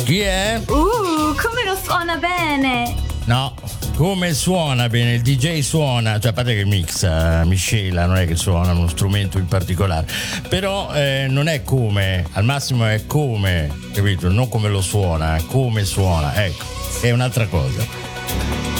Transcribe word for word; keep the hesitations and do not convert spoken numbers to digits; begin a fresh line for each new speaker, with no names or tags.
Chi è?
Uh, come lo suona bene!
No, come suona bene, il D J suona, cioè a parte che mixa, miscela, non è che suona uno strumento in particolare, però eh, non è come, al massimo è come, capito? Non come lo suona, come suona, ecco, è un'altra cosa.